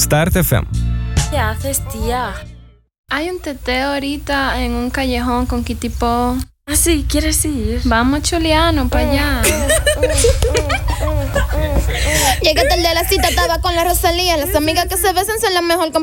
Start FM. ¿Qué haces, tía? Hay un teteo ahorita en un callejón con Kitipo. Ah, sí, ¿quieres ir? Vamos, Chuliano, para allá. Llegué tarde a la cita, estaba con la Rosalía. Las amigas que se besan son la mejor